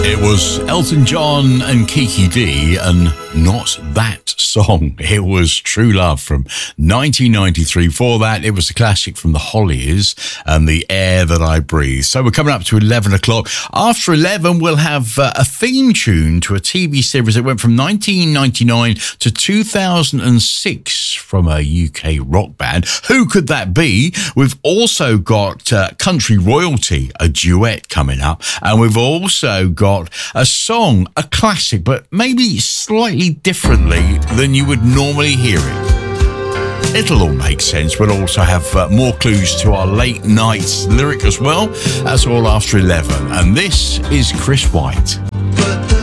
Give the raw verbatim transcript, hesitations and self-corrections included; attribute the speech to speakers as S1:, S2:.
S1: It was Elton John and Kiki Dee, and not that song. It was True Love from nineteen ninety-three. For that, it was a classic from the Hollies and The Air That I Breathe. So we're coming up to eleven o'clock. After eleven, we'll have uh, a theme tune to a T V series that went from nineteen ninety-nine to two thousand six from a U K rock band. Who could that be? We've also got uh, Country Royalty, a duet coming up. And we've also got a song, a classic, but maybe slightly differently than you would normally hear it. It'll all make sense. We'll also have uh, more clues to our late night lyric as well. That's all after eleven. And this is Chris White.